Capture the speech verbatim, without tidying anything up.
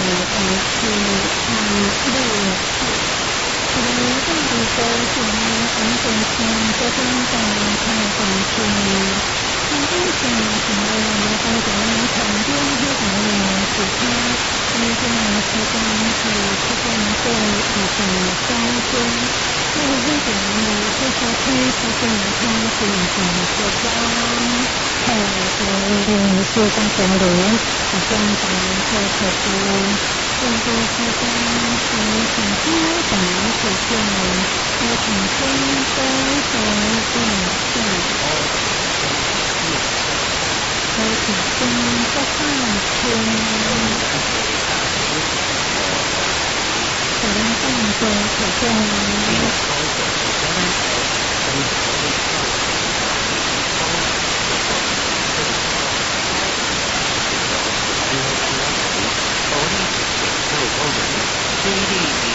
呃是啊六四，可能更多的是呢，我们本身就跟在他的关系呢，那目前可能我们大家常见的可能其他那些呢，其中是其中对那个中间，那个日本呢，就是可以实现它是一个国家。还有呃是大森林，好像咱们做可多更多是跟是很多咱们所见的在产生都和共下，和产生在大圈，可能更多可见。 中立